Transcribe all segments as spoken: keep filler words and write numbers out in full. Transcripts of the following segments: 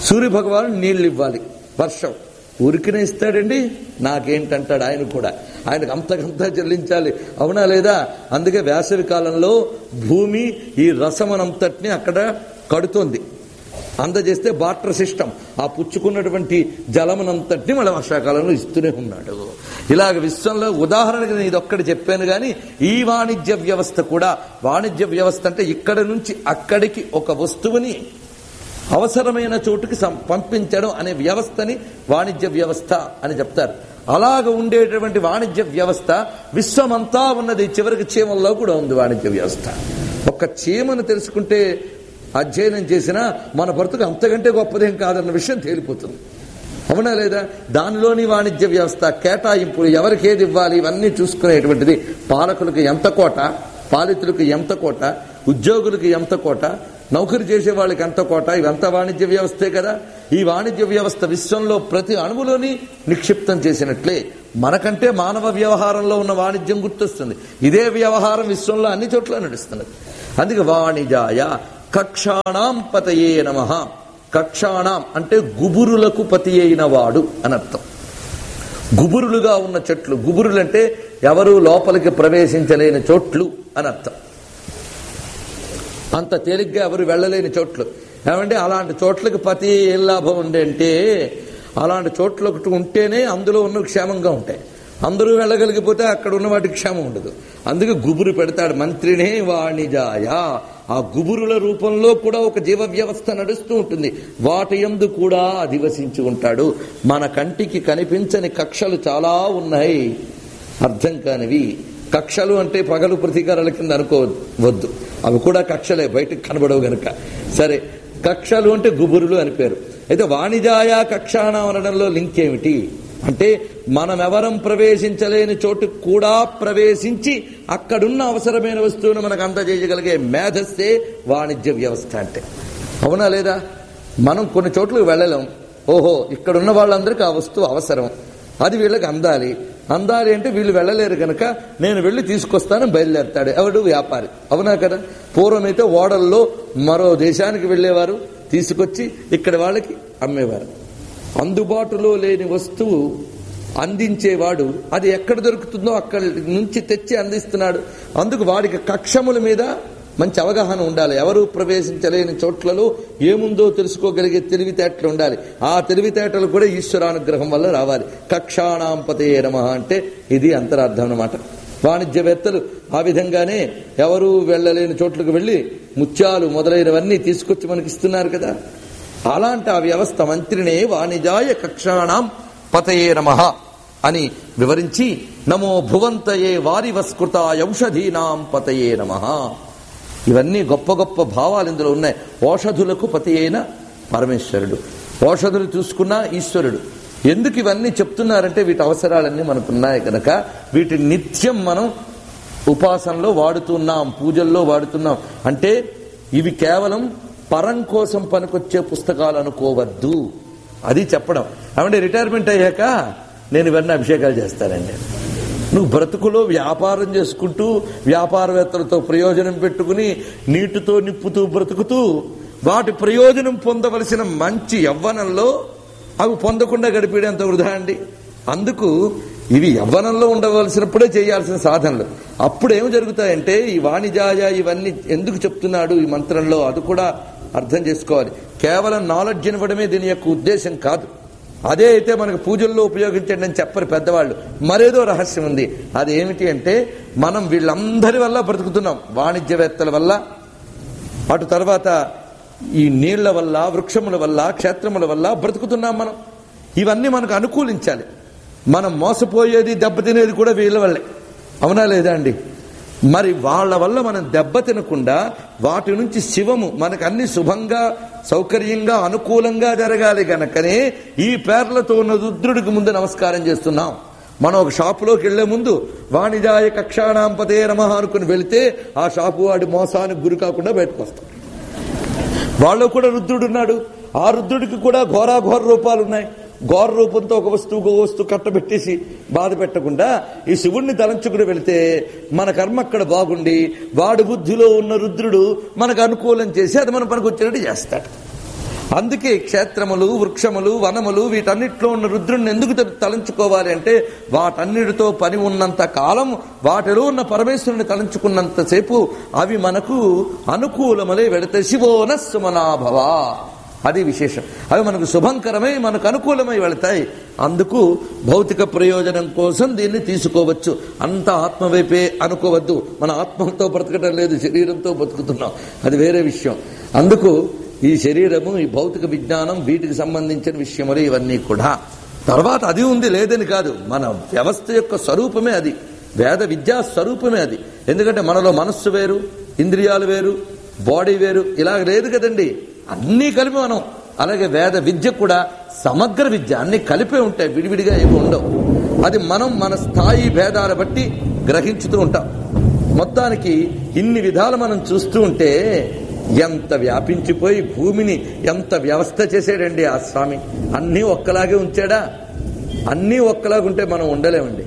సూర్య భగవాను నీళ్లు ఇవ్వాలి, వర్షం ఊరికినే ఇస్తాడండి, నాకేంటంటాడు ఆయన కూడా. ఆయనకు అంతకంతా చెల్లించాలి, అవునా లేదా? అందుకే వేసవి కాలంలో భూమి ఈ రసమనంతటిని అక్కడ కడుతోంది, అందజేస్తే వాటర్ సిస్టమ్ ఆ పుచ్చుకున్నటువంటి జలమనంతటిని మళ్ళీ వర్షాకాలంలో ఇస్తూనే ఉన్నాడు. ఇలాగ విశ్వంలో ఉదాహరణకు నేను ఇదొక్కటి చెప్పాను. కానీ ఈ వాణిజ్య వ్యవస్థ కూడా, వాణిజ్య వ్యవస్థ అంటే ఇక్కడ నుంచి అక్కడికి ఒక వస్తువుని అవసరమైన చోటుకి పంపించడం అనే వ్యవస్థని వాణిజ్య వ్యవస్థ అని చెప్తారు. అలాగ ఉండేటటువంటి వాణిజ్య వ్యవస్థ విశ్వమంతా ఉన్నది. చివరికి చీమల్లో కూడా ఉంది వాణిజ్య వ్యవస్థ. ఒక్క చీమను తెలుసుకుంటే, అధ్యయనం చేసినా మన బ్రతుకు అంతకంటే గొప్పదేం కాదన్న విషయం తేలిపోతుంది, అవునా లేదా? దానిలోని వాణిజ్య వ్యవస్థ, కేటాయింపులు, ఎవరికి ఏది ఇవ్వాలి, ఇవన్నీ చూసుకునేటువంటిది. పాలకులకు ఎంత కోట, పాలితులకు ఎంత కోట, ఉద్యోగులకు ఎంత కోట, నౌకరీ చేసే వాళ్ళకి ఎంత కోట, ఇవంతా వాణిజ్య వ్యవస్థే కదా. ఈ వాణిజ్య వ్యవస్థ విశ్వంలో ప్రతి అణువులోని నిక్షిప్తం చేసినట్లే మనకంటే మానవ వ్యవహారంలో ఉన్న వాణిజ్యం గుర్తొస్తుంది. ఇదే వ్యవహారం విశ్వంలో అన్ని చోట్ల నడుస్తున్నది. అందుకే వాణిజాయ కక్షాణాం పతయే నమః. కక్షాణాం అంటే గుబురులకు పతి అయిన వాడు అని అర్థం. గుబురులుగా ఉన్న చెట్లు, గుబురులు అంటే ఎవరు లోపలికి ప్రవేశించలేని చోట్లు అని అర్థం. అంత తేలిగ్గా ఎవరు వెళ్ళలేని చోట్లు. ఏమంటే అలాంటి చోట్లకి పతి ఏం లాభం ఉండే అంటే, అలాంటి చోట్ల ఒకటి ఉంటేనే అందులో ఉన్న క్షేమంగా ఉంటాయి. అందరూ వెళ్ళగలిగిపోతే అక్కడ ఉన్న వాటికి క్షేమం ఉండదు. అందుకే గుబురు పెడతాడు, మంత్రినే వాణిజాయ. ఆ గుబురుల రూపంలో కూడా ఒక జీవ వ్యవస్థ నడుస్తూ ఉంటుంది, వాటి యందు కూడా అధివసించి ఉంటాడు. మన కంటికి కనిపించని కక్షలు చాలా ఉన్నాయి, అర్థం కానివి. కక్షలు అంటే పగలు ప్రతీకారాల కింద అనుకోవద్దు, అవి కూడా కక్షలే, బయటకు కనబడవు గనక. సరే, కక్షలు అంటే గుబురులు అని పేరు. అయితే వాణిజాయ కక్షాణ అనడంలో లింక్ ఏమిటి అంటే, మనమెవరం ప్రవేశించలేని చోటు కూడా ప్రవేశించి అక్కడున్న అవసరమైన వస్తువును మనకు అందజేయగలిగే మేధస్సే వాణిజ్య వ్యవస్థ అంటే, అవునా లేదా? మనం కొన్ని చోట్లకు వెళ్ళలేం. ఓహో, ఇక్కడున్న వాళ్ళందరికీ ఆ వస్తువు అవసరం, అది వీళ్ళకి అందాలి. అందాలి అంటే వీళ్ళు వెళ్ళలేరు కనుక నేను వెళ్ళి తీసుకొస్తాను బయలుదేరతాడు ఎవడు? వ్యాపారి, అవునా కదా? పూర్వమైతే ఓడల్లో మరో దేశానికి వెళ్ళేవారు, తీసుకొచ్చి ఇక్కడ వాళ్ళకి అమ్మేవారు. అందుబాటులో లేని వస్తువు అందించేవాడు అది ఎక్కడ దొరుకుతుందో అక్కడి నుంచి తెచ్చి అందిస్తున్నాడు. అందుకు వాడికి కక్షముల మీద మంచి అవగాహన ఉండాలి. ఎవరు ప్రవేశించలేని చోట్లలో ఏముందో తెలుసుకోగలిగే తెలివితేటలు ఉండాలి. ఆ తెలివితేటలు కూడా ఈశ్వరానుగ్రహం వల్ల రావాలి. కక్షాణాం పతయే నమః అంటే ఇది అంతరార్థం అన్నమాట. వాణిజ్యవేత్తలు ఆ విధంగానే ఎవరు వెళ్ళలేని చోట్లకు వెళ్లి ముత్యాలు మొదలైనవన్నీ తీసుకొచ్చి మనకి ఇస్తున్నారు కదా. అలాంటి ఆ వ్యవస్థ మంత్రినే వాణిజాయ కక్షాణాం పతయే నమః అని వివరించి, నమో భువంతయే వారివస్కృత ఔషధీనాం పతయే నమః. ఇవన్నీ గొప్ప గొప్ప భావాలు ఇందులో ఉన్నాయి. ఓషధులకు పతి అయిన పరమేశ్వరుడు, ఓషధులు చూసుకున్న ఈశ్వరుడు. ఎందుకు ఇవన్నీ చెప్తున్నారంటే వీటి అవసరాలన్నీ మనకున్నాయి కనుక వీటిని నిత్యం మనం ఉపాసనలో వాడుతున్నాం, పూజల్లో వాడుతున్నాం. అంటే ఇవి కేవలం పరం కోసం పనికొచ్చే పుస్తకాలు అనుకోవద్దు, అది చెప్పడం. అంటే రిటైర్మెంట్ అయ్యాక నేను ఇవన్నీ అభిషేకాలు చేస్తానండి. నువ్వు బ్రతుకులో వ్యాపారం చేసుకుంటూ వ్యాపారవేత్తలతో ప్రయోజనం పెట్టుకుని నీటితో నిప్పుతూ బ్రతుకుతూ వాటి ప్రయోజనం పొందవలసిన మంచి యవ్వనంలో అవి పొందకుండా గడిపేంత వృధా అండి. అందుకు ఇవి యవ్వనంలో ఉండవలసినప్పుడే చేయాల్సిన సాధనలు. అప్పుడు ఏం జరుగుతాయంటే ఈ వాణిజాయ ఇవన్నీ ఎందుకు చెప్తున్నాడు ఈ మంత్రంలో, అది కూడా అర్థం చేసుకోవాలి. కేవలం నాలెడ్జ్ ఇవ్వడమే దీని యొక్క ఉద్దేశం కాదు. అదే అయితే మనకు పూజల్లో ఉపయోగించండి అని చెప్పరు పెద్దవాళ్ళు. మరేదో రహస్యం ఉంది. అది ఏమిటి అంటే, మనం వీళ్ళందరి వల్ల బ్రతుకుతున్నాం. వాణిజ్యవేత్తల వల్ల, అటు తర్వాత ఈ నీళ్ల వల్ల, వృక్షముల వల్ల, క్షేత్రముల వల్ల బ్రతుకుతున్నాం మనం. ఇవన్నీ మనకు అనుకూలించాలి. మనం మోసపోయేది, దెబ్బతినేది కూడా వీళ్ళ వల్లే, అవునా లేదా అండి? మరి వాళ్ళ వల్ల మనం దెబ్బ తినకుండా వాటి నుంచి శివము మనకు అన్ని శుభంగా సౌకర్యంగా అనుకూలంగా జరగాలి గనకనే ఈ పేర్లతో ఉన్న రుద్రుడికి ముందు నమస్కారం చేస్తున్నాం. మనం ఒక షాపులోకి వెళ్లే ముందు వాణిజాయ కక్షాణాం పతయే నమః అనుకుని వెళితే ఆ షాపు వాడి మోసానికి గురి కాకుండా బయటకు వస్తాం. వాళ్ళు కూడా రుద్రుడు ఉన్నాడు. ఆ రుద్రుడికి కూడా ఘోరాఘోర రూపాలు ఉన్నాయి. ఘోర రూపంతో ఒక వస్తువు ఒక వస్తువు కట్టబెట్టేసి బాధ పెట్టకుండా ఈ శివుణ్ణి తలంచుకుని వెళితే మన కర్మ అక్కడ బాగుండి వాడి బుద్ధిలో ఉన్న రుద్రుడు మనకు అనుకూలం చేసి అది మన పనికి వచ్చేటట్టు చేస్తాడు. అందుకే క్షేత్రములు, వృక్షములు, వనములు వీటన్నిటిలో ఉన్న రుద్రుణ్ణి ఎందుకు తలంచుకోవాలి అంటే వాటన్నిటితో పని ఉన్నంత కాలం వాటిలో ఉన్న పరమేశ్వరుని తలంచుకున్నంతసేపు అవి మనకు అనుకూలములే వెళితే శివోన సుమనాభవ, అది విశేషం. అవి మనకు శుభంకరమై మనకు అనుకూలమై వెళతాయి. అందుకు భౌతిక ప్రయోజనం కోసం దీన్ని తీసుకోవచ్చు. అంత ఆత్మవైపే అనుకోవద్దు. మన ఆత్మతో బ్రతకడం లేదు, శరీరంతో బతుకుతున్నాం, అది వేరే విషయం. అందుకు ఈ శరీరము, ఈ భౌతిక విజ్ఞానం, వీటికి సంబంధించిన విషయములు ఇవన్నీ కూడా. తర్వాత అది ఉంది లేదని కాదు, మన వ్యవస్థ యొక్క స్వరూపమే అది, వేద విద్యా స్వరూపమే అది. ఎందుకంటే మనలో మనస్సు వేరు, ఇంద్రియాలు వేరు, బాడీ వేరు, ఇలా లేదు కదండి, అన్నీ కలిపి మనం. అలాగే వేద విద్య కూడా సమగ్ర విద్య, అన్ని కలిపే ఉంటాయి, విడివిడిగా ఏమి ఉండవు. అది మనం మన స్థాయి భేదాల బట్టి గ్రహించుతూ ఉంటాం. మొత్తానికి ఇన్ని విధాలు మనం చూస్తూ ఉంటే ఎంత వ్యాపించిపోయి భూమిని ఎంత వ్యవస్థ చేసాడండి ఆ స్వామి. అన్నీ ఒక్కలాగే ఉంచాడా? అన్నీ ఒక్కలాగుంటే మనం ఉండలేమండి.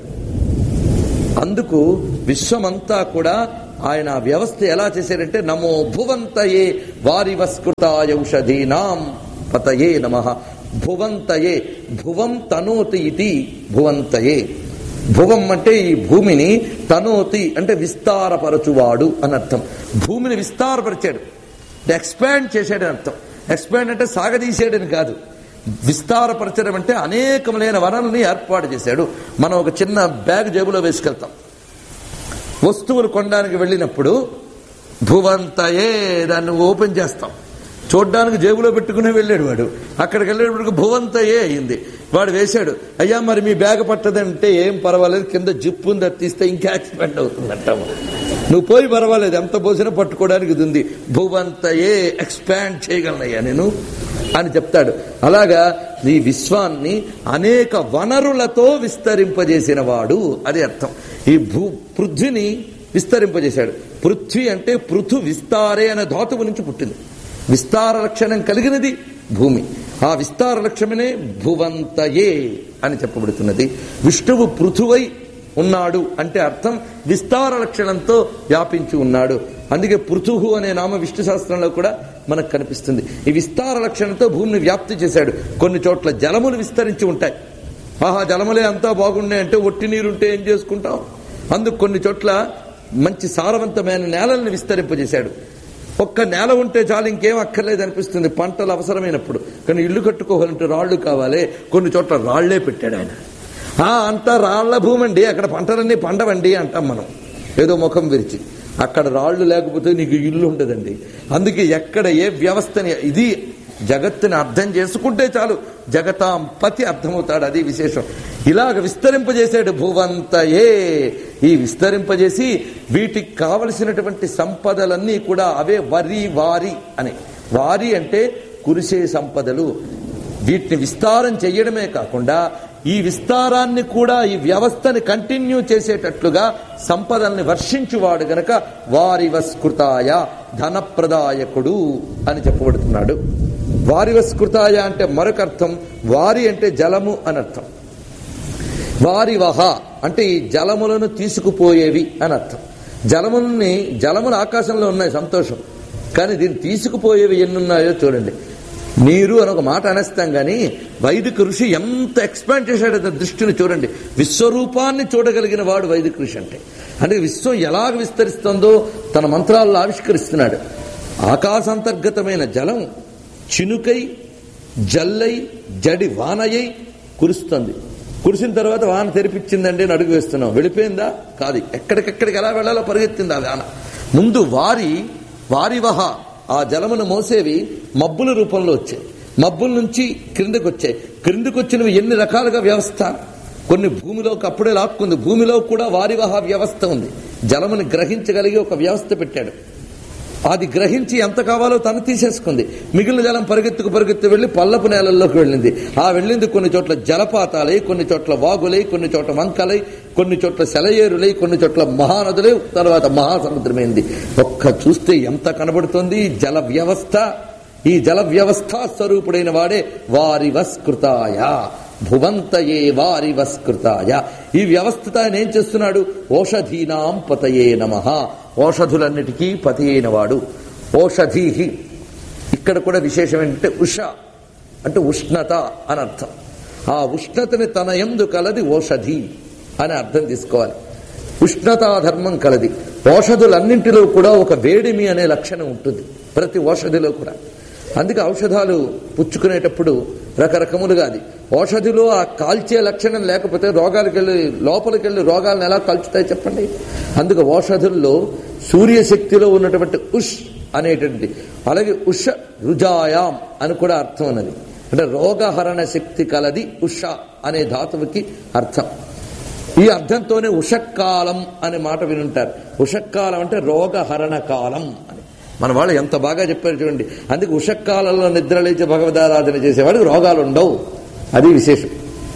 అందుకు విశ్వమంతా కూడా ఆయన వ్యవస్థ ఎలా చేశారంటే నమో భువంతయే వారివస్కృతాయౌషధీనాం పతయే నమః. భువంతయే, భువం తనోతి ఇది భువంతయే. భువం అంటే ఈ భూమిని, తనోతి అంటే విస్తారపరచువాడు అని అర్థం. భూమిని విస్తారపరిచాడు, ఎక్స్పాండ్ చేశాడని అర్థం. ఎక్స్పాండ్ అంటే సాగదీశాడని కాదు. విస్తారపరచడం అంటే అనేకములైన వనరుల్ని ఏర్పాటు చేశాడు. మనం ఒక చిన్న బ్యాగ్ జేబులో వేసుకెళ్తాం. వస్తువులు కొనడానికి వెళ్ళినప్పుడు భువంతయే దాన్ని ఓపెన్ చేస్తాం. చూడ్డానికి జేబులో పెట్టుకునే వెళ్ళాడు వాడు. అక్కడికి వెళ్ళేటప్పుడు భువంతయే అయింది. వాడు వేశాడు, అయ్యా మరి మీ బ్యాగ్ పట్టదంటే ఏం పర్వాలేదు, కింద జిప్పు ఉంది, అది తీస్తే ఇంకా ఎక్స్పెండ్ అవుతుందంటాము. నువ్వు పోయి పర్వాలేదు, ఎంత పోసినా పట్టుకోవడానికి ఇది ఉంది. భువంతయే, ఎక్స్పాండ్ చేయగలనయ్యా నేను అని చెప్తాడు. అలాగా ఈ విశ్వాన్ని అనేక వనరులతో విస్తరింపజేసిన వాడు, అది అర్థం. ఈ భూ పృథ్వీని విస్తరింపజేశాడు. పృథ్వీ అంటే పృథు విస్తారే అనే ధాతువు నుంచి పుట్టింది. విస్తార లక్షణం కలిగినది భూమి. ఆ విస్తార లక్షణమే భువంతయే అని చెప్పబడుతున్నది. విష్ణువు పృథువై ఉన్నాడు అంటే అర్థం విస్తార లక్షణంతో వ్యాపించి ఉన్నాడు. అందుకే పృథుహు అనే నామ విష్ణు శాస్త్రంలో కూడా మనకు కనిపిస్తుంది. ఈ విస్తార లక్షణంతో భూమిని వ్యాప్తి చేశాడు. కొన్ని చోట్ల జలములు విస్తరించి ఉంటాయి. ఆహా జలములే అంతా బాగున్నాయి అంటే ఒట్టి నీరుంటే ఏం చేసుకుంటాం. అందుకు కొన్ని చోట్ల మంచి సారవంతమైన నేలల్ని విస్తరింపజేశాడు. ఒక్క నేల ఉంటే చాలు, ఇంకేం అక్కర్లేదు అనిపిస్తుంది పంటలు అవసరమైనప్పుడు. కానీ ఇల్లు కట్టుకోవాలంటే రాళ్లు కావాలి. కొన్ని చోట్ల రాళ్లే పెట్టాడు ఆయన. ఆ అంతా రాళ్ల భూమి అండి, అక్కడ పంటలన్నీ పండవండి అంటాం మనం ఏదో ముఖం విరిచి. అక్కడ రాళ్లు లేకపోతే నీకు ఇల్లు ఉండదండి. అందుకే ఎక్కడ ఏ వ్యవస్థని, ఇది జగత్తుని అర్థం చేసుకుంటే చాలు జగతాం పతి అర్థమవుతాడు, అది విశేషం. ఇలాగ విస్తరింపజేశాడు భువంతయే. ఈ విస్తరింపజేసి వీటికి కావలసినటువంటి సంపదలన్నీ కూడా అవే వరి వారి అని. వారి అంటే కురిసే సంపదలు. వీటిని విస్తారం చెయ్యడమే కాకుండా ఈ విస్తారాన్ని కూడా ఈ వ్యవస్థని కంటిన్యూ చేసేటట్లుగా సంపదల్ని వర్షించువాడు గనక వారివస్కృతాయ ధనప్రదాయకుడు అని చెప్పబడుతున్నాడు. వారివస్కృతాయ అంటే మరొక అర్థం, వారి అంటే జలము అని అర్థం. వారివహ అంటే ఈ జలములను తీసుకుపోయేవి అని అర్థం. జలముల్ని జలములు ఆకాశంలో ఉన్నాయి, సంతోషం. కానీ దీన్ని తీసుకుపోయేవి ఎన్నున్నాయో చూడండి. నీరు అని ఒక మాట అనేస్తాం కానీ వైదిక ఋషి ఎంత ఎక్స్పాండ్ చేశాడు దృష్టిని చూడండి. విశ్వరూపాన్ని చూడగలిగిన వాడు వైదిక ఋషి అంటే. అంటే విశ్వం ఎలాగ విస్తరిస్తుందో తన మంత్రాల్లో ఆవిష్కరిస్తున్నాడు. ఆకాశాంతర్గతమైన జలం చినుకై జల్లై జడి వానయ్యి కురుస్తుంది. కురిసిన తర్వాత వాన తెరిపించిందండి అని అడుగు వేస్తున్నాం. వెళ్ళిపోయిందా? కాదు, ఎక్కడికెక్కడికి ఎలా వెళ్లాలో పరిగెత్తింది ఆ వాన. ముందు వారి వారివహ ఆ జలమును మోసేవి మబ్బుల రూపంలో వచ్చాయి. మబ్బుల నుంచి క్రిందకు వచ్చాయి. క్రిందకు వచ్చినవి ఎన్ని రకాలుగా వ్యవస్థ. కొన్ని భూమిలోకి అప్పుడే లాక్కుంది. భూమిలో కూడా వారివహ వ్యవస్థ ఉంది. జలముని గ్రహించగలిగి ఒక వ్యవస్థ పెట్టాడు. అది గ్రహించి ఎంత కావాలో తను తీసేసుకుంది. మిగిలిన జలం పరిగెత్తుకు పరిగెత్తు వెళ్లి పల్లపు నేలల్లోకి వెళ్ళింది. ఆ వెళ్ళింది కొన్ని చోట్ల జలపాతాలై, కొన్ని చోట్ల వాగులై, కొన్ని చోట్ల వంకలై, కొన్ని చోట్ల సెలయేరులై, కొన్ని చోట్ల మహానదులై, తర్వాత మహాసముద్రమైంది. ఒక్క చూస్తే ఎంత కనబడుతుంది జల వ్యవస్థ. ఈ జల వ్యవస్థ స్వరూపుడైన వాడే వారివస్కృతాయ భువంతయే వారివస్కృతాయ. ఈ వ్యవస్థతో ఆయన ఏం చేస్తున్నాడు? ఓషధీనాం పతయే నమః. ఓషధులన్నిటికీ పతి అయిన వాడు. ఓషధీహి ఇక్కడ కూడా విశేషం ఏంటంటే ఉష అంటే ఉష్ణత అని అర్థం. ఆ ఉష్ణతని తన యందు కలది ఓషధి అని అర్థం తీసుకోవాలి. ఉష్ణతాధర్మం కలది. ఔషధులన్నింటిలో కూడా ఒక వేడిమి అనే లక్షణం ఉంటుంది ప్రతి ఔషధిలో కూడా. అందుకే ఔషధాలు పుచ్చుకునేటప్పుడు రకరకములుగా అది ఔషధిలో ఆ కాల్చే లక్షణం లేకపోతే రోగాలకు వెళ్ళి లోపలికి వెళ్ళి రోగాలను ఎలా కాల్చుతాయి చెప్పండి. అందుకే ఔషధుల్లో సూర్యశక్తిలో ఉన్నటువంటి ఉష్ అనేటువంటి, అలాగే ఉష రుజాయాం అని కూడా అర్థం అన్నది. అంటే రోగహరణ శక్తి కలది ఉష అనే ధాతువుకి అర్థం. ఈ అర్థంతోనే ఉషక్కాలం అనే మాట వినుంటారు. ఉషక్కాలం అంటే రోగహరణ కాలం అని మన వాళ్ళు ఎంత బాగా చెప్పారు చూడండి. అందుకే ఉషక్కాలంలో నిద్రలేచి భగవదారాధన చేసేవాడికి రోగాలు ఉండవు, అది విశేషం.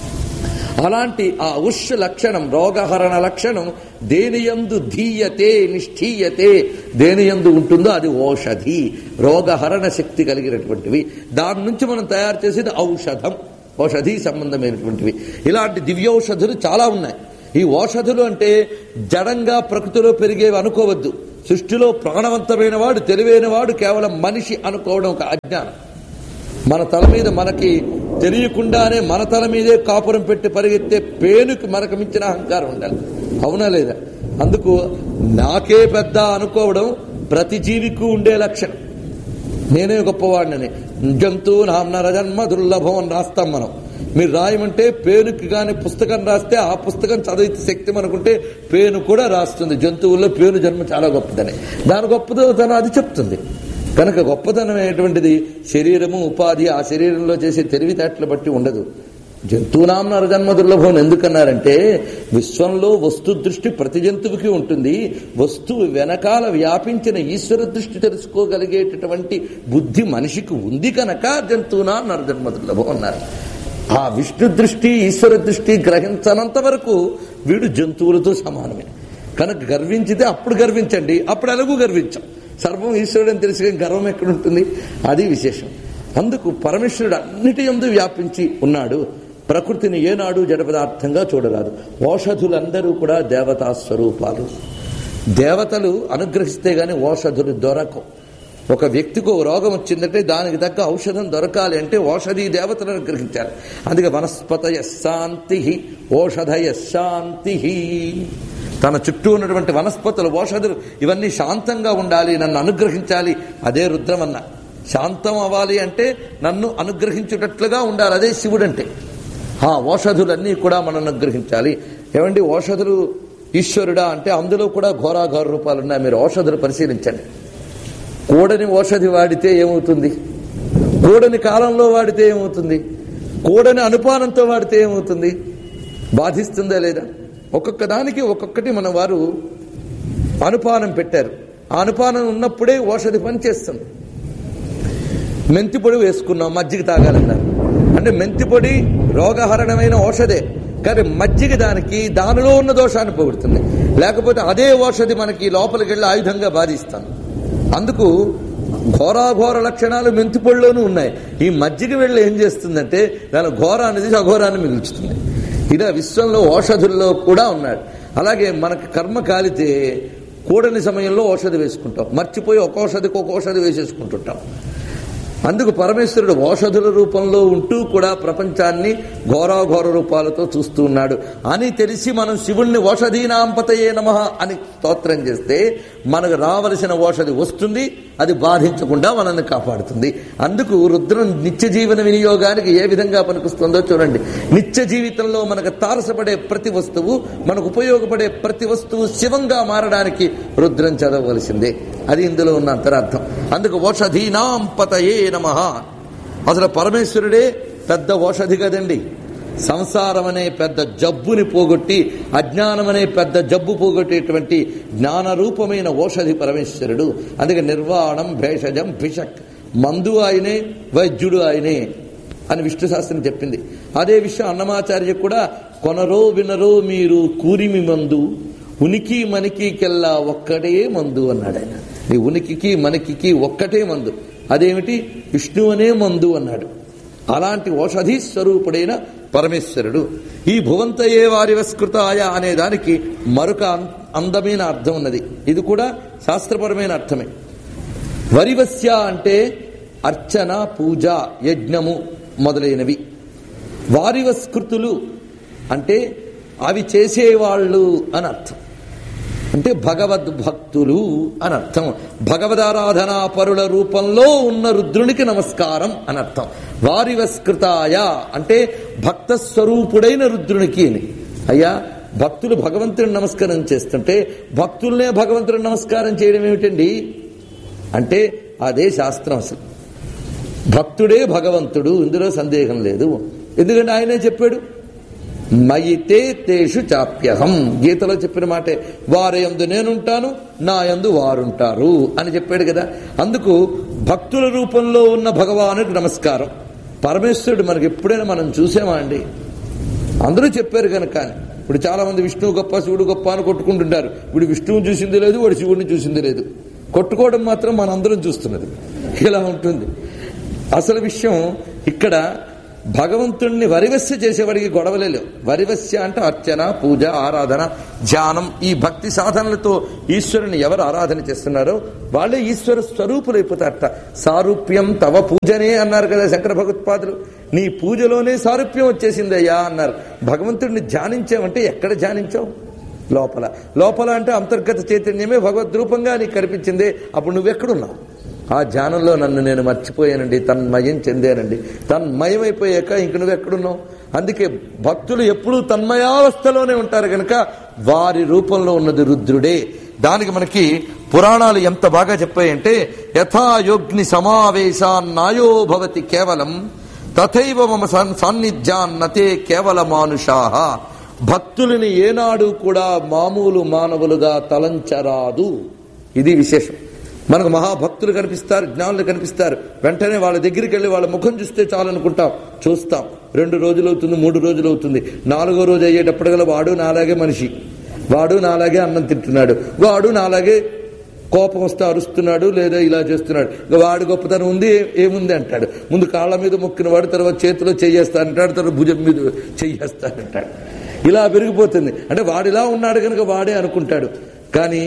అలాంటి ఆ ఉష్ లక్షణం, రోగహరణ లక్షణం దేనియందు ధీయతే నిష్ఠీయతే, దేనియందు ఉంటుందో అది ఓషధి, రోగహరణ శక్తి కలిగినటువంటివి. దాని నుంచి మనం తయారు చేసేది ఔషధం, ఔషధి సంబంధమైనటువంటివి. ఇలాంటి దివ్యౌషధులు చాలా ఉన్నాయి. ఈ ఔషధులు అంటే జడంగా ప్రకృతిలో పెరిగేవి అనుకోవద్దు. సృష్టిలో ప్రాణవంతమైన వాడు, తెలివైన వాడు కేవలం మనిషి అనుకోవడం ఒక అజ్ఞానం. మన తల మీద మనకి తెలియకుండానే మన తల మీదే కాపురం పెట్టి పరిగెత్తే పేనుకి మనకు మించిన అహంకారం ఉండాలి, అవునా లేదా? అందుకు నాకే పెద్ద అనుకోవడం ప్రతి జీవికి ఉండే లక్షణం. నేనే గొప్పవాడినని. జంతువు నామ్న రజన్మ దుర్లభం అని రాస్తాం మనం. మీరు రాయమంటే పేనుకి కానీ పుస్తకం రాస్తే ఆ పుస్తకం చదివితే శక్తి మనకుంటే పేను కూడా రాస్తుంది జంతువుల్లో పేను జన్మ చాలా గొప్పదని. దాని గొప్పదనం అది చెప్తుంది. కనుక గొప్పతనం అనేటువంటిది శరీరము ఉపాధి, ఆ శరీరంలో చేసే తెలివితేటలు బట్టి ఉండదు. జంతువునాంన జన్మ దుర్లభం ఎందుకన్నారంటే విశ్వంలో వస్తు దృష్టి ప్రతి జంతువుకి ఉంటుంది. వస్తువు వెనకాల వ్యాపించిన ఈశ్వర దృష్టి తెలుసుకోగలిగేటటువంటి బుద్ధి మనిషికి ఉంది కనుక జంతువునాంన జన్మ దుర్లభం అన్నారు. ఆ విష్ణు దృష్టి ఈశ్వర దృష్టి గ్రహించనంత వరకు వీడు జంతువులతో సమానమే. కనుక గర్వించితే అప్పుడు గర్వించండి, అప్పుడు ఎలాగూ గర్వించాం. సర్వం ఈశ్వరుడని తెలిసి గర్వం ఎక్కడుంటుంది? అది విశేషం. అందుకు పరమేశ్వరుడు అన్నిటి యందు వ్యాపించి ఉన్నాడు. ప్రకృతిని ఏనాడు జడ పదార్థంగా చూడరాదు. ఓషధులందరూ కూడా దేవతా స్వరూపాలు. దేవతలు అనుగ్రహిస్తే గాని ఓషధులు దొరకవు. ఒక వ్యక్తికి రోగం వచ్చిందంటే దానికి తగ్గ ఔషధం దొరకాలి అంటే ఓషధి దేవతలను అనుగ్రహించాలి. అందుకే వనస్పతయ శాంతి ఓషధయ శాంతి. తన చుట్టూ ఉన్నటువంటి వనస్పతులు ఓషధులు ఇవన్నీ శాంతంగా ఉండాలి, నన్ను అనుగ్రహించాలి. అదే రుద్రమన్న. శాంతం అవ్వాలి అంటే నన్ను అనుగ్రహించేటట్లుగా ఉండాలి, అదే శివుడంటే. ఆ ఓషధులన్నీ కూడా మనం అనుగ్రహించాలి. ఏమండి ఓషధులు ఈశ్వరుడా అంటే అందులో కూడా ఘోరాఘోర రూపాలు ఉన్నాయి. మీరు ఓషధులు పరిశీలించండి. కూడని ఓషధి వాడితే ఏమవుతుంది? కూడని కాలంలో వాడితే ఏమవుతుంది? కూడని అనుపానంతో వాడితే ఏమవుతుంది? బాధిస్తుందా లేదా? ఒక్కొక్క దానికి ఒక్కొక్కటి మన వారు అనుపానం పెట్టారు. ఆ అనుపానం ఉన్నప్పుడే ఓషధి పనిచేస్తుంది. మెంతిపొడి వేసుకున్నాం, మజ్జిగ తాగాలన్నారు అంటే మెంతిపొడి రోగహరణమైన ఓషధే, కానీ మజ్జిగ దానికి దానిలో ఉన్న దోషాన్ని పోగొడుతుంది. లేకపోతే అదే ఓషధి మనకి లోపలికి వెళ్ళి ఆయుధంగా బాధిస్తాను. అందుకు ఘోరాఘోర లక్షణాలు మెంతిపొడిలోనూ ఉన్నాయి. ఈ మజ్జిగ వెళ్ళి ఏం చేస్తుందంటే దాని ఘోరాన్ని తీసి అఘోరాన్ని మిగుల్చుతుంది. ఇలా విశ్వంలో ఓషధుల్లో కూడా ఉన్నాడు. అలాగే మనకు కర్మ కాలితే కూడని సమయంలో ఔషధి వేసుకుంటాం, మర్చిపోయి ఒక ఔషధికి ఒక ఔషధి వేసేసుకుంటుంటాం. అందుకు పరమేశ్వరుడు ఔషధుల రూపంలో ఉంటూ కూడా ప్రపంచాన్ని ఘోరాఘోర రూపాలతో చూస్తూ ఉన్నాడు అని తెలిసి మనం శివుణ్ణి ఓషధీనాంపతయే నమః అని స్తోత్రం చేస్తే మనకు రావలసిన ఓషధి వస్తుంది, అది బాధించకుండా మనల్ని కాపాడుతుంది. అందుకు రుద్రం నిత్య జీవన వినియోగానికి ఏ విధంగా పనికొస్తుందో చూడండి. నిత్య జీవితంలో మనకు తారసపడే ప్రతి వస్తువు, మనకు ఉపయోగపడే ప్రతి వస్తువు శివంగా మారడానికి రుద్రం చదవవలసిందే. అది ఇందులో ఉన్న అంతరార్థం. అందుకు ఓషధీనాం పతయే నమః. అసలు పరమేశ్వరుడే పెద్ద ఓషధి కదండి. సంసారం అనే పెద్ద జబ్బుని పోగొట్టి అజ్ఞానం అనే పెద్ద జబ్బు పోగొట్టేటువంటి జ్ఞానరూపమైన ఓషధి పరమేశ్వరుడు. అందుకే నిర్వాణం భేషజం భిషక్, మందు ఆయనే, వైద్యుడు ఆయనే అని విష్ణు శాస్త్రం చెప్పింది. అదే విషయం అన్నమాచార్య కూడా కొనరో వినరో మీరు కూరిమి మందు, ఉనికి మనకికెల్లా ఒక్కటే మందు అన్నాడు ఆయన. ఈ ఉనికికి మనకికి ఒక్కటే మందు, అదేమిటి? విష్ణు అనే మందు అన్నాడు. అలాంటి ఓషధి స్వరూపుడైన పరమేశ్వరుడు. ఈ భువంతయే వారివస్కృతాయ అనే దానికి మరొక అందమైన అర్థం ఉన్నది. ఇది కూడా శాస్త్రపరమైన అర్థమే. వరివస్య అంటే అర్చన, పూజ, యజ్ఞము మొదలైనవి. వారివస్కృతులు అంటే అవి చేసేవాళ్ళు అని అర్థం. అంటే భగవద్భక్తులు అని అర్థం. భగవదారాధనా పరుల రూపంలో ఉన్న రుద్రునికి నమస్కారం అని అర్థం. వారివస్కృతాయ అంటే భక్త స్వరూపుడైన రుద్రునికి అని. అయ్యా, భక్తులు భగవంతుని నమస్కారం చేస్తుంటే భక్తుల్నే భగవంతుని నమస్కారం చేయడం ఏమిటండి అంటే అదే శాస్త్రం. అసలు భక్తుడే భగవంతుడు, ఇందులో సందేహం లేదు. ఎందుకంటే ఆయనే చెప్పాడు, మయితే తేషు చాప్యహం. గీతలో చెప్పిన మాటే, వారయందు నేనుంటాను, నా యందు వారుంటారు అని చెప్పాడు కదా. అందుకు భక్తుల రూపంలో ఉన్న భగవానుడికి నమస్కారం. పరమేశ్వరుడు మనకి ఎప్పుడైనా మనం చూసామా అండి? అందరూ చెప్పారు కనుక. ఇప్పుడు చాలా మంది విష్ణువు గొప్ప, శివుడు గొప్ప అని కొట్టుకుంటుంటారు. వీడు విష్ణువుని చూసింది లేదు, వాడు శివుడిని చూసింది లేదు. కొట్టుకోవడం మాత్రం మనందరం చూస్తున్నది. ఇలా ఉంటుంది. అసలు విషయం ఇక్కడ భగవంతుణ్ణి వరివస్య చేసేవాడికి గొడవలే లేవు. వరివస్య అంటే అర్చన, పూజ, ఆరాధన, ధ్యానం, ఈ భక్తి సాధనలతో ఈశ్వరుని ఎవరు ఆరాధన చేస్తున్నారో వాళ్ళే ఈశ్వర స్వరూపులైపోతారట. సారూప్యం తవ పూజనే అన్నారు కదా శంకర భగవత్పాదులు. నీ పూజలోనే సారూప్యం వచ్చేసిందయ్యా అన్నారు. భగవంతుడిని ధ్యానించావంటే ఎక్కడ ధ్యానించావు? లోపల. లోపల అంటే అంతర్గత చైతన్యమే భగవద్రూపంగా నీకు కనిపించిందే. అప్పుడు నువ్వెక్కడున్నావు? ఆ ధ్యానంలో నన్ను నేను మర్చిపోయానండి, తన్మయం చెందానండి. తన్మయమైపోయాక ఇంక నువ్వు ఎక్కడున్నావు? అందుకే భక్తులు ఎప్పుడూ తన్మయావస్థలోనే ఉంటారు కనుక వారి రూపంలో ఉన్నది రుద్రుడే. దానికి మనకి పురాణాలు ఎంత బాగా చెప్పాయంటే, యథాయోగ్ని సమావేశాన్నాయో భవతి కేవలం తథైవ మమ సాన్నిధ్యాన్నతే కేవల మానుషాః. భక్తులని ఏనాడు కూడా మామూలు మానవులుగా తలంచరాదు. ఇది విశేషం. మనకు మహాభక్తులు కనిపిస్తారు, జ్ఞానులు కనిపిస్తారు. వెంటనే వాళ్ళ దగ్గరికి వెళ్ళి వాళ్ళ ముఖం చూస్తే చాలనుకుంటాం. చూస్తాం, రెండు రోజులు అవుతుంది, మూడు రోజులు అవుతుంది. నాలుగో రోజు అయ్యేటప్పటికల్లా వాడు నాలాగే మనిషి, వాడు నాలాగే అన్నం తింటున్నాడు, వాడు నాలాగే కోపం వస్తే అరుస్తున్నాడు లేదా ఇలా చేస్తున్నాడు. ఇక వాడు గొప్పతనం ఉంది ఏముంది అంటాడు. ముందు కాళ్ళ మీద మొక్కిన వాడు తర్వాత చేతిలో చెయ్యేస్తానంటాడు, తర్వాత భుజం మీద చెయ్యేస్తానంటాడు. ఇలా పెరిగిపోతుంది. అంటే వాడిలా ఉన్నాడు కనుక వాడే అనుకుంటాడు. కానీ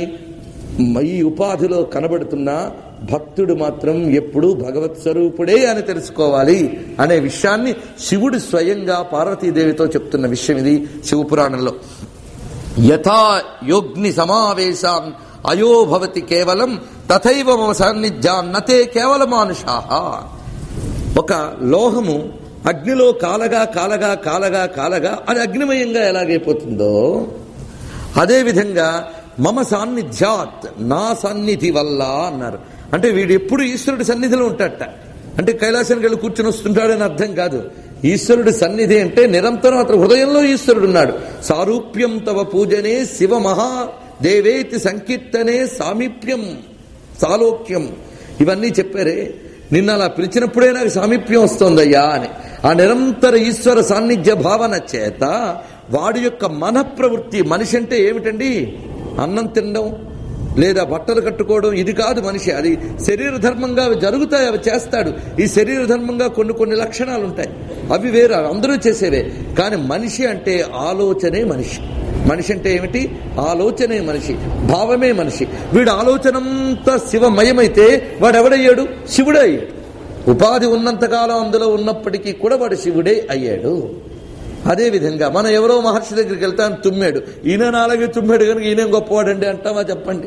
ఈ ఉపాధిలో కనబడుతున్న భక్తుడు మాత్రం ఎప్పుడూ భగవత్ స్వరూపుడే అని తెలుసుకోవాలి అనే విషయాన్ని శివుడు స్వయంగా పార్వతీదేవితో చెప్తున్న విషయం ఇది శివపురాణంలో. యథా యోగ్ని సమావేశాన్ అయో భవతి కేవలం తథైవ మమ సాన్నిధ్యాన్నతే కేవల మానుషాః. ఒక లోహము అగ్నిలో కాలగా కాలగా కాలగా కాలగా అది అగ్నిమయంగా ఎలాగైపోతుందో అదేవిధంగా మమ సాన్నిధ్యాత్, నా సన్నిధి వల్ల అన్నారు. అంటే వీడు ఎప్పుడు ఈశ్వరుడి సన్నిధిలో ఉంటాడట. అంటే కైలాసానికి వెళ్ళి కూర్చుని వస్తుంటాడని అర్థం కాదు. ఈశ్వరుడి సన్నిధి అంటే నిరంతరం అతను హృదయంలో ఈశ్వరుడు ఉన్నాడు. సారూప్యం తవ పూజనే శివ మహా దేవేతి సంకీర్తనే సామీప్యం సాలోక్యం. ఇవన్నీ చెప్పారే. నిన్న అలా పిలిచినప్పుడే నాకు సామీప్యం వస్తోందయ్యా అని. ఆ నిరంతర ఈశ్వర సాన్నిధ్య భావన చేత వాడి యొక్క మన ప్రవృత్తి. మనిషి అంటే ఏమిటండి? అన్నం తినడం లేదా బట్టలు కట్టుకోవడం ఇది కాదు మనిషి. అది శరీర ధర్మంగా అవి జరుగుతాయి, అవి చేస్తాడు. ఈ శరీర ధర్మంగా కొన్ని కొన్ని లక్షణాలు ఉంటాయి, అవి వేరు, అందరూ చేసేవే. కానీ మనిషి అంటే ఆలోచనే మనిషి. మనిషి అంటే ఏమిటి? ఆలోచనే మనిషి, భావమే మనిషి. వీడు ఆలోచనంతా శివమయమైతే వాడు ఎవడయ్యాడు? శివుడే అయ్యాడు. ఉపాధి ఉన్నంతకాలం అందులో ఉన్నప్పటికీ కూడా వాడు శివుడే అయ్యాడు. అదేవిధంగా మనం ఎవరో మహర్షి దగ్గరికి వెళ్తాను, తుమ్మాడు, ఈయన నాలుగే తుమ్మాడు కనుక ఈయన గొప్పవాడండి అంటావా? చెప్పండి.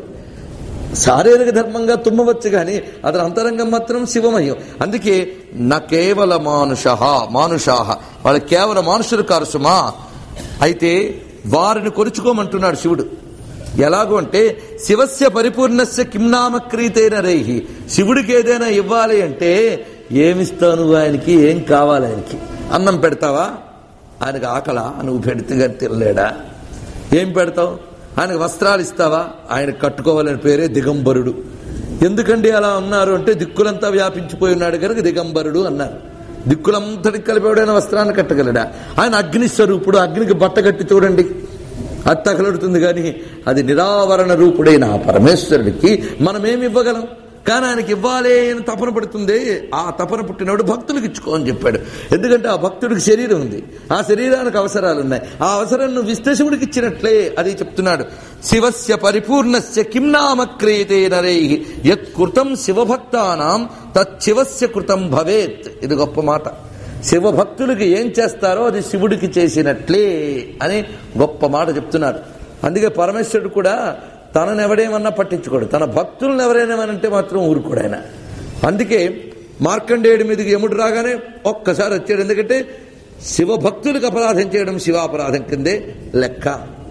శారీరక ధర్మంగా తుమ్మవచ్చు కానీ అతని అంతరంగం మాత్రం శివమయం. అందుకే నా కేవల మానుషః మానుషాః, వాళ్ళు కేవల మానుషులు కారు సుమా. అయితే వారిని కొరుచుకోమంటున్నాడు శివుడు. ఎలాగో అంటే శివస్య పరిపూర్ణస్య కింనామ క్రీతేన రైహి. శివుడికి ఏదైనా ఇవ్వాలి అంటే ఏమిస్తావు నువ్వు? ఆయనకి ఏం కావాలి? ఆయనకి అన్నం పెడతావా? ఆయనకు ఆకలా? నువ్వు పెడితే తినలేడా? ఏం పెడతావు? ఆయనకు వస్త్రాలు ఇస్తావా? ఆయన కట్టుకోవాలని పేరే దిగంబరుడు. ఎందుకండి అలా ఉన్నారు అంటే దిక్కులంతా వ్యాపించిపోయి ఉన్నాడు కనుక దిగంబరుడు అన్నారు. దిక్కులంతటికి కలిపేవాడైనా వస్త్రాన్ని కట్టగలడా? ఆయన అగ్నిస్వరూపుడు. అగ్నికి బట్ట కట్టి చూడండి, అది తగలడుతుంది. కానీ అది నిరావరణ రూపుడైన ఆ పరమేశ్వరుడికి మనమేమి ఇవ్వగలం? కానీ ఆయనకి ఇవ్వాలి అని తపన పడుతుంది. ఆ తపన పుట్టినప్పుడు భక్తులకు ఇచ్చుకో అని చెప్పాడు. ఎందుకంటే ఆ భక్తుడికి శరీరం ఉంది, ఆ శరీరానికి అవసరాలు ఉన్నాయి. ఆ అవసరం నువ్వు విశ్లేషకుడికి ఇచ్చినట్లే అది చెప్తున్నాడు. శివస్య పరిపూర్ణస్య కిం నామ క్రియతే నరైః యత్ కృతం శివభక్తానాం తచ్చివస్య కృతం భవేత్. ఇది గొప్ప మాట. శివభక్తులకి ఏం చేస్తారో అది శివుడికి చేసినట్లే అని గొప్ప మాట చెప్తున్నారు. అందుకే పరమేశ్వరుడు కూడా తనను ఎవడేమన్నా పట్టించుకోడు, తన భక్తులను ఎవరైనామనంటే మాత్రం ఊరుకోడు ఆయన. అందుకే మార్కండేయుడి మీదకి యముడు రాగానే ఒక్కసారి వచ్చాడు. ఎందుకంటే శివభక్తులకు అపరాధం చేయడం శివాపరాధం కిందే లెక్క.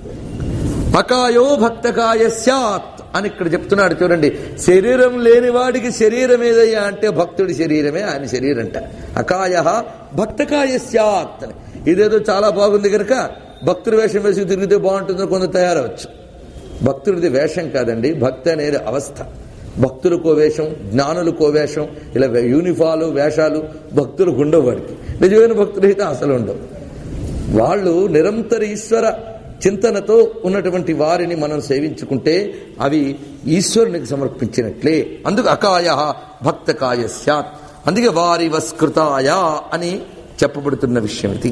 అకాయో భక్తకాయ స్యాత్ అని ఇక్కడ చెప్తున్నాడు. చూడండి, శరీరం లేని వాడికి శరీరం ఏదయ్యా అంటే భక్తుడి శరీరమే ఆయన శరీరం అంట. అకాయ భక్తకాయ స్యాత్ అని. ఇదేదో చాలా బాగుంది కనుక భక్తుడి వేషం వేసి తిరిగితే బాగుంటుందో కొంత తయారవచ్చు. భక్తుడిది వేషం కాదండి, భక్తి అనేది అవస్థ. భక్తులకో వేషం, జ్ఞానులకో వేషం, ఇలా యూనిఫాలు వేషాలు భక్తులకు ఉండవు. వాడికి నిజమైన భక్తులు అయితే అసలు ఉండవు. వాళ్ళు నిరంతర ఈశ్వర చింతనతో ఉన్నటువంటి వారిని మనం సేవించుకుంటే అవి ఈశ్వరునికి సమర్పించినట్లే. అందుకు అకాయ భక్తకాయ స్యాత్. అందుకే వారి వస్కృతాయ అని చెప్పబడుతున్న విషయం ఇది.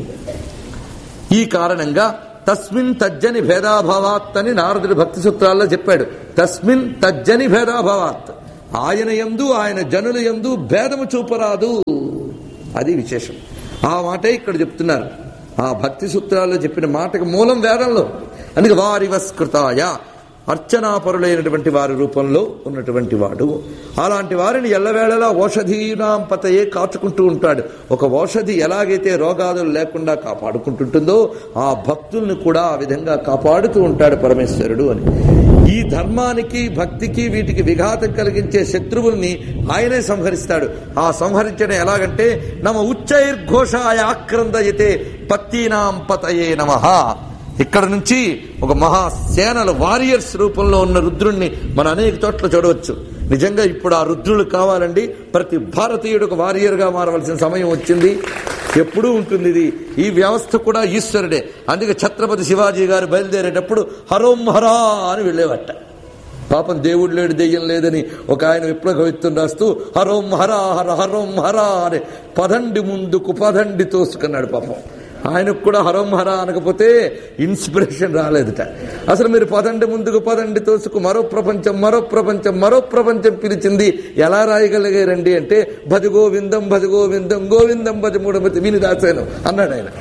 ఈ కారణంగా తస్మిన్ తజ్జని భేదాభావాత్ అని నారదుడి భక్తి సూత్రాల్లో చెప్పాడు. తస్మిన్ తజ్జని భేదాభావాత్, ఆయన యందు ఆయన జనుల యందు భేదము చూపరాదు. అది విశేషం. ఆ మాటే ఇక్కడ చెప్తున్నారు. ఆ భక్తి సూత్రాల్లో చెప్పిన మాటకు మూలం వేదంలో. అందుకే వారి వస్కృతాయ, అర్చనాపరులైనటువంటి వారి రూపంలో ఉన్నటువంటి వాడు. అలాంటి వారిని ఎల్లవేళలా ఓషధీనాం పతయే కాచుకుంటూ ఉంటాడు. ఒక ఓషధి ఎలాగైతే రోగాదులు లేకుండా కాపాడుకుంటుంటుందో ఆ భక్తుల్ని కూడా ఆ విధంగా కాపాడుతూ ఉంటాడు పరమేశ్వరుడు అని. ఈ ధర్మానికి భక్తికి వీటికి విఘాతం కలిగించే శత్రువుల్ని ఆయనే సంహరిస్తాడు. ఆ సంహరించడం ఎలాగంటే నమ ఉచ్చైర్ఘోషాయ ఆక్రందయతే పత్తీనాం పతయే నమః. ఇక్కడ నుంచి ఒక మహాసేనల వారియర్స్ రూపంలో ఉన్న రుద్రుణ్ణి మనం అనేక చోట్ల చూడవచ్చు. నిజంగా ఇప్పుడు ఆ రుద్రులు కావాలండి. ప్రతి భారతీయుడు ఒక వారియర్ గా మారవలసిన సమయం వచ్చింది. ఎప్పుడూ ఉంటుంది ఇది. ఈ వ్యవస్థ కూడా ఈశ్వరుడే. అందుకే ఛత్రపతి శివాజీ గారు బయలుదేరేటప్పుడు హరోం హరా అని వెళ్ళేవట. పాపం దేవుడు లేడు దెయ్యం లేదని ఒక ఆయన విప్లవ కవిత్వం రాస్తూ హరోం హరా హర హరోం హరా అని పదండి ముందుకు పదండి తోసుకున్నాడు. పాపం ఆయనకు కూడా హరోం హరా అనకపోతే ఇన్స్పిరేషన్ రాలేదుట. అసలు మీరు పదండి ముందుకు పదండి తోసుకు మరో ప్రపంచం మరో ప్రపంచం మరో ప్రపంచం పిలిచింది ఎలా రాయగలిగారండి అంటే భజ గోవిందం భజ గోవిందం గోవిందం భజ మూఢమతి విని రాశాను అన్నాడు ఆయన.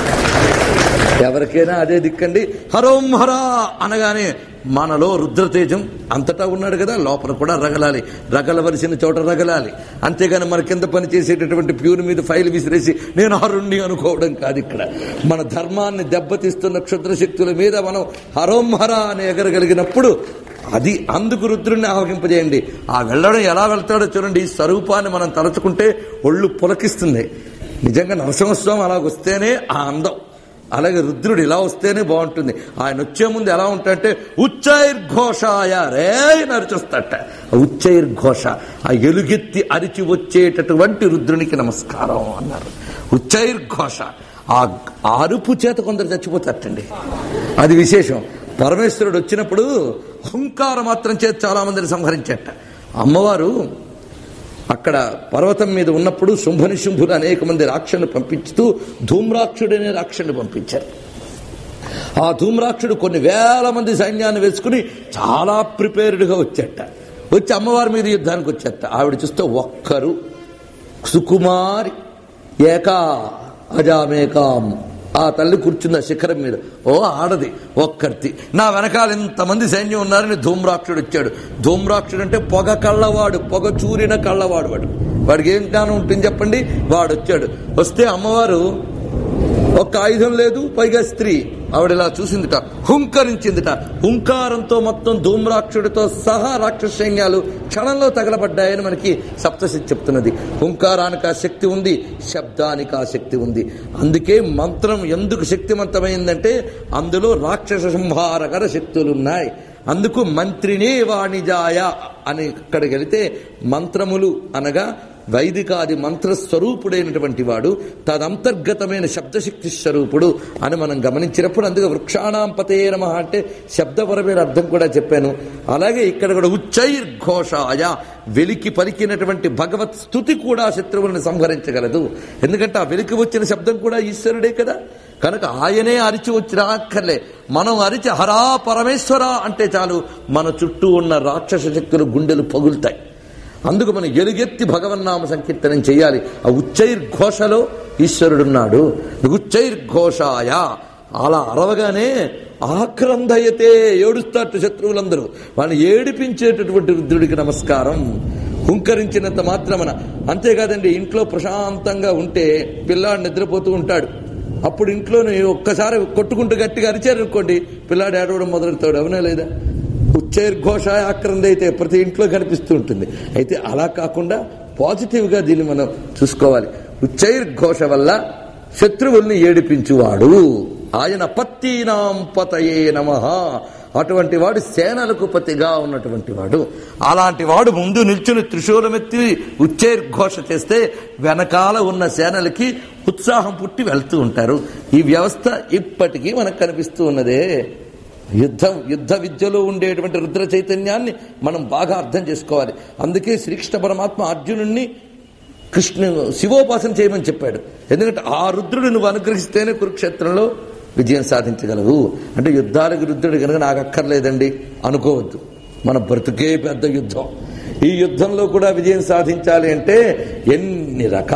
ఎవరికైనా అదే దిక్కండి. హరోం హరా అనగానే మనలో రుద్రతేజం అంతటా ఉన్నాడు కదా, లోపల కూడా రగలాలి. రగలవలసిన చోట రగలాలి. అంతేగాని మన కింద పని చేసేటటువంటి ప్యూర్ మీద ఫైల్ విసిరేసి నేను హరుణ్ణి అనుకోవడం కాదు. ఇక్కడ మన ధర్మాన్ని దెబ్బతీస్తున్న క్షుద్రశక్తుల మీద మనం హరోం హరా అని ఎగరగలిగినప్పుడు అది అందుకు రుద్రుణ్ణి ఆవహింపజేయండి. ఆ వెళ్ళడం ఎలా వెళ్తాడో చూడండి. ఈ స్వరూపాన్ని మనం తలచుకుంటే ఒళ్ళు పులకిస్తుంది. నిజంగా నరసింహస్వామి అలాగొస్తేనే ఆ అందం, అలాగే రుద్రుడు ఇలా వస్తేనే బాగుంటుంది. ఆయన వచ్చే ముందు ఎలా ఉంటాడంటే ఉచ్చైర్ఘోషాయ రే నరిచొస్తట. ఉచ్చైర్ఘోష, ఆ ఎలుగెత్తి అరిచి వచ్చేటటువంటి రుద్రునికి నమస్కారం అన్నారు. ఉచ్చైర్ఘోష, ఆ అరుపు చేత కొందరు చచ్చిపోతారటండి. అది విశేషం. పరమేశ్వరుడు వచ్చినప్పుడు హుంకార మాత్రం చేత చాలా మందిని సంహరించేట. అమ్మవారు అక్కడ పర్వతం మీద ఉన్నప్పుడు శుంభనిశుంభులు అనేక మంది రాక్షసులు పంపించుతూ ధూమ్రాక్షుడనే రాక్షసుని పంపించారు. ఆ ధూమ్రాక్షుడు కొన్ని వేల మంది సైన్యాన్ని వేసుకుని చాలా ప్రిపేర్డ్గా వచ్చేట. వచ్చి అమ్మవారి మీద యుద్ధానికి వచ్చేట. ఆవిడ చూస్తే ఒక్కరు సుకుమారి ఏకా అజామేకాం. ఆ తల్లి కూర్చుంది శిఖరం మీద. ఓ ఆడది ఒక్కర్తి. నా వెనకాల ఇంతమంది సైన్యం ఉన్నారని ధూమ్రాక్షుడు వచ్చాడు. ధూమ్రాక్షుడు అంటే పొగ కళ్ళవాడు, పొగ చూరిన కళ్ళవాడు. వాడు వాడికి ఏం జ్ఞానం ఉంటుంది చెప్పండి. వాడు వచ్చాడు. వస్తే అమ్మవారు ఒక్క ఆయుధం లేదు, పైగా స్త్రీ. ఆవిడ ఇలా చూసిందిట, హుంకరించిందిట. హుంకారంతో మొత్తం ధూమ్రాక్షుడితో సహా రాక్షస సైన్యాలు క్షణంలో తగలబడ్డాయని మనకి సప్తశతి చెప్తున్నది. హుంకారానికి ఆ శక్తి ఉంది, శబ్దానికి ఆ శక్తి ఉంది. అందుకే మంత్రం ఎందుకు శక్తివంతమైందంటే అందులో రాక్షస సంహారకర శక్తులున్నాయి. అందుకు మంత్రినే వాణిజాయ అని ఇక్కడికి వెళితే మంత్రములు అనగా వైదికాది మంత్రస్వరూపుడైనటువంటి వాడు, తదంతర్గతమైన శబ్దశక్తి స్వరూపుడు అని మనం గమనించినప్పుడు, అందుకే వృక్షాణాం పతయే నమః అంటే శబ్దపరమైన అర్థం కూడా చెప్పాను. అలాగే ఇక్కడ కూడా ఉచ్చైర్ఘోషాయ, వెలికి పలికినటువంటి భగవత్ స్తుతి కూడా శత్రువులను సంహరించగలదు. ఎందుకంటే ఆ వెలికి వచ్చిన శబ్దం కూడా ఈశ్వరుడే కదా, కనుక ఆయనే అరిచి వచ్చి రాక్కర్లే. మనం అరిచి హరా పరమేశ్వర అంటే చాలు, మన చుట్టూ ఉన్న రాక్షస శక్తులు గుండెలు పగులుతాయి. అందుకు మనం ఎలుగెత్తి భగవన్నామ సంకీర్తనం చేయాలి. ఆ ఉచ్చైర్ఘోషలో ఈశ్వరుడున్నాడు. ఉచ్చైర్ఘోషాయ, అలా అరవగానే ఆక్రందయతే, ఏడుస్తారట శత్రువులందరూ. వాళ్ళని ఏడిపించేటటువంటి రుద్రుడికి నమస్కారం. హుంకరించినంత మాత్రమన. అంతేకాదండి, ఇంట్లో ప్రశాంతంగా ఉంటే పిల్లాడు నిద్రపోతూ ఉంటాడు. అప్పుడు ఇంట్లోనే ఒక్కసారి కొట్టుకుంటూ గట్టిగా అరిచారనుకోండి, పిల్లాడు ఏడవడం మొదలెడతాడు. అవునా లేదా? ఉచ్చైర్ఘోష ఆక్రందైతే ప్రతి ఇంట్లో కనిపిస్తూ ఉంటుంది. అయితే అలా కాకుండా పాజిటివ్గా దీన్ని మనం చూసుకోవాలి. ఉచ్చైర్ఘోష వల్ల శత్రువుల్ని ఏడిపించువాడు ఆయన. పత్తీనాం పతయే నమః, అటువంటి వాడు సేనలకు పతిగా ఉన్నటువంటి వాడు. అలాంటి వాడు ముందు నిల్చుని త్రిశూలమెత్తి ఉచ్చైర్ఘోష చేస్తే వెనకాల ఉన్న సేనలకి ఉత్సాహం పుట్టి వెళ్తూ ఉంటారు. ఈ వ్యవస్థ ఇప్పటికీ మనకు కనిపిస్తూ ఉన్నదే. యుద్ధం యుద్ధ విద్యలో ఉండేటువంటి రుద్ర చైతన్యాన్ని మనం బాగా అర్థం చేసుకోవాలి. అందుకే శ్రీకృష్ణ పరమాత్మ అర్జునుడిని కృష్ణ శివోపాసన చేయమని చెప్పాడు. ఎందుకంటే ఆ రుద్రుడు నువ్వు అనుగ్రహిస్తేనే కురుక్షేత్రంలో విజయం సాధించగలవు. అంటే యుద్ధాలకు రుద్రుడు కనుక నాకు అక్కర్లేదండి అనుకోవద్దు. మన బ్రతుకే పెద్ద యుద్ధం. ఈ యుద్ధంలో కూడా విజయం సాధించాలి అంటే ఎన్ని రకాల